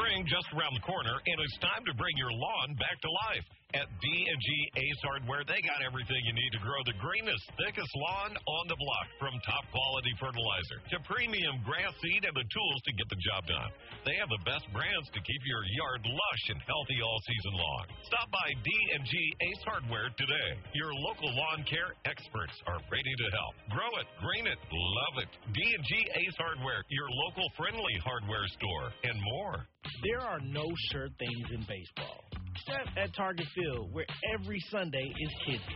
Spring just around the corner, and it's time to bring your lawn back to life. At D&G Ace Hardware, they got everything you need to grow the greenest, thickest lawn on the block. From top-quality fertilizer to premium grass seed and the tools to get the job done. They have the best brands to keep your yard lush and healthy all season long. Stop by D&G Ace Hardware today. Your local lawn care experts are ready to help. Grow it, green it, love it. D&G Ace Hardware, your local friendly hardware store, and more. There are no sure things in baseball, except at Target Field, where every Sunday is Kids